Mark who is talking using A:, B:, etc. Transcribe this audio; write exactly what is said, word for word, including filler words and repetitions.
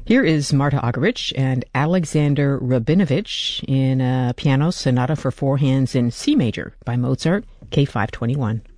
A: Here is Marta Argerich and Alexander Rabinovich in a piano sonata for four hands in C major by Mozart, K five twenty-one.